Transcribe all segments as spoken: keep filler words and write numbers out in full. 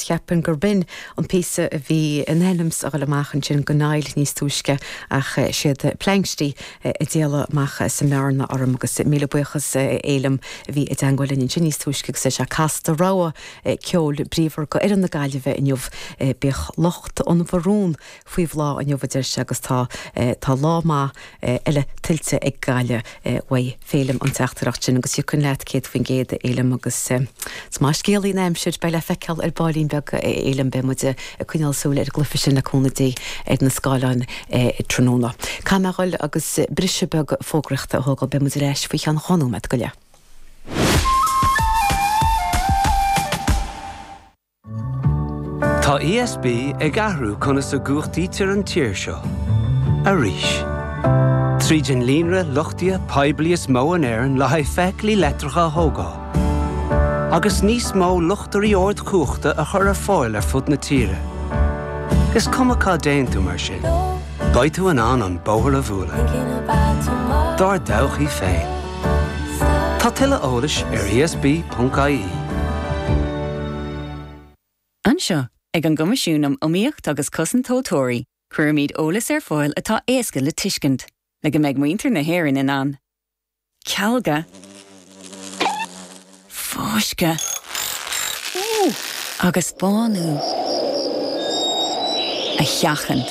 cheapan gur bin an písa a bhí an enams a le machchan sin go náil níos túisce ach siad pleingstí i déala mach sa mearna orm agus míle buchas élam bhí i d angolinn sin níos túisce sa se casta ráha ceol bríomhar go ar an na gaiileh inniuh bích locht an bharún faoi bhlá an jobhaidir se agus tá tá lá má eile tiltte ag gaiile wai félim an teachtarach sin agus dúchan leat céad faoin géad élam agus má scéalaí neimseid beile feiceal ar bálín beag élam be muide a cuinealsúla ar glufa sin na cúnadaí ar na scáileán tróna. Cameáil agus brise beag fógreachta a thugáil be muide leis faoi chean chonúmed go le. Tá E S B ag ahrú chuna sa gúchtaí tir an tír seo. A ríis. Trídin línre lochtia poiblias mó an éireann le haidh feiclí letracha thógá. Agus níos mó luchtarí ord chúchta a chur ar fáil ar fud na tíre. Gus cumachá déantú mar sin. Baitú an an an bóthar a bhúla. Dar dawchaí féin. Tá tuile eolais ar E S B dot I E. Anseo, ag an gomasisiúnam omíocht agus cosan tótóirí, chuir míad eolas ar fáil atá éasca le tuiscint, le go méid muintir na héireann in an. Cealga. Fóisce. Agus bánú. A cheachant.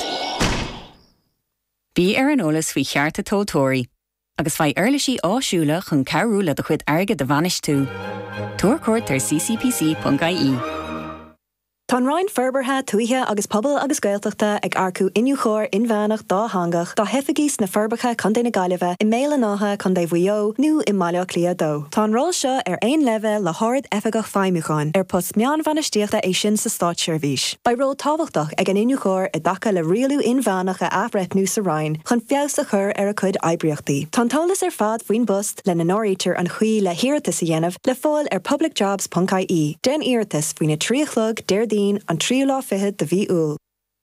Bí ar an eolas faoi chearta tótóirí, agus fai airlisí áisiúla chun cearúla do chuid airge de bhanis tú. Tuair cuairt ar C C P C dot I E. Tá Ryan Ferbertha tuithe agus pobl agus gaeltachta ag arcú inniu chóir in bheanach dá hangach dá hefagís na Ferbertha chun déna gaiileh i méile nátha chun dé bhuió nó i maiile clia dó. Tá rol seo ar ein leve le háird efagach feimiúcháin ar post meán bhanistíochta é sin sa Stát Seirbhís. Ba rol tábhachtach ag an inniu chóir i dacha le rialú in bheanach a afreithnú sa Ryan chun fios a chur ar a chud aibriachtaí. Tá tolas ar fad faoin bust le na nóirítear an chuí le hiartas a dhéanamh le fáil ar public jobs dot I E. Den iartas faoin na tríochlog déir an trí lá fihid de bhí úl.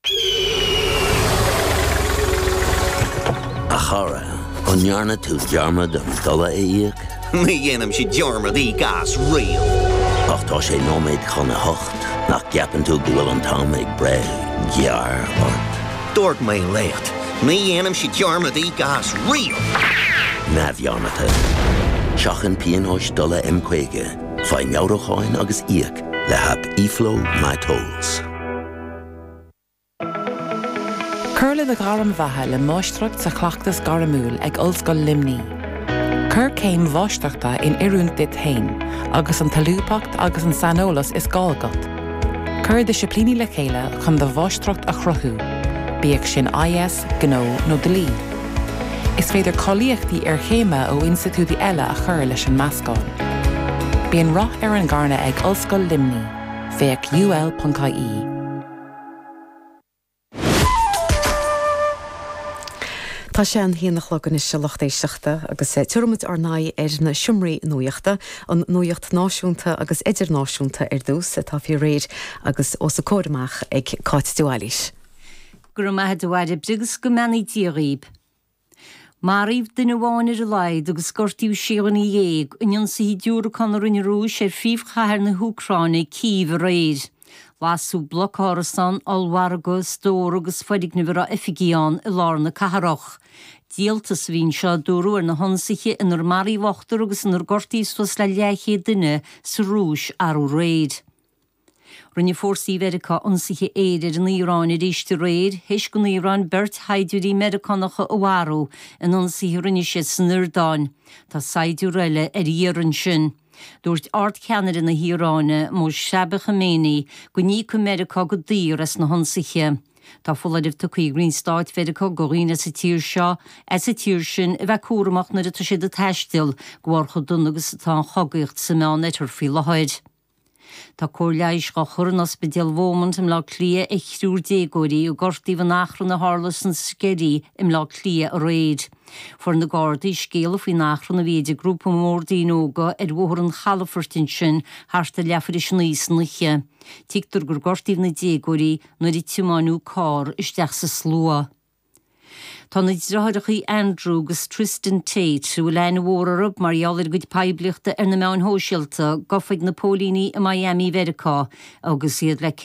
A chara, an nearna tú dearmad an dula éiag? Mi dhéanam si dearmad í gas rial. Ach tá sé nóméid chuna hocht, nach ceapan tú gúil an tám ag bre, gear ort. Dúirt mé lécht, mi dhéanam si dearmad í gas rial. Na bhearnata. Seachan píon hóis dula imcuige, fai meabhracháin agus íag, le hab e-flow my tolls. Curla de garam bhatha le máistrucht sa chleachtas garamúil ag Ollscoil Limní. Cur céim bháisteachta in iúnt dit hain, agus an talúpacht agus an sanolas is gáilgat. Cur de siplíní le chéile chun de bháistrucht a chruthú, bíag sin I S, Gnó nó Dlí. Is féidir cholíochtaí ar chéime ó institútí eile a chur leis an meascáil. Bíon rath ar an garna ag Ollscoil Limní, féach U L dot I E. Tá sé an híanana chlogan is se lochtéisteachta agus tuairmid ar náid ar na siomraí nuaachta an nuacht náisiúnta agus idirnáisiúnta ar dús tá fiú réir agus os a córamach ag cáit dúáilís. Gur maithe dúhaide agus go meanaí tíoríb. Maríomh duine bháin ar a laid agus scortíú séan í dhéag inion sa hí dúra chunar in rúis ar fíomhchair na Húcráine cíomh a réir. Lasú blocárasan alwargus dór agus foidig na bhra effigián i lár na caharach. Díaltas bhín seo dúrú ar na honsaige inar marí bhachtar agus inar gortíos fos le leiché duine sa rúis arú réid. Rinne fórsaí Verica onsaige éidir in Íráin ríiste réid, heis go Íráin bert haidúí Americanacha a bharú in onsaige rinne sé san Irdáin. Tá saidú reile ar dhéarann sin. Dúirt ard ceanada na Híráine mó seabacha ménaí go ní go America go dtír as na honsaige. Tá foladibh tá chuig Green Start Verica goghine sa tír seo, as sa tír sin i bheith cuaramach na tá siad a teistil gwarcha dun agus tá chogaíocht sa meán etar fi lehaid. Tá cóirleis go churnas be dealhómant im lá clia ag chrúr dégóirí ó gortíh an nachran na hálas an scerí im lá clia a réid. For na Gardaí scéal faoi nachran na bhéide grúpa mórdaí nóga ar bhór an chalafirtin sin hásta leafar is níos nuche. Tíictar gur gortíh na dégóirí nuair i tiúmánú cá isteach sa slua. Tá na dráidechaí Andrew gus Tristan Tate sú lein mhórarab mar ealar go pebliachta ar na meán hóisialta gofaid na pólíní i Miami Verica agus iad le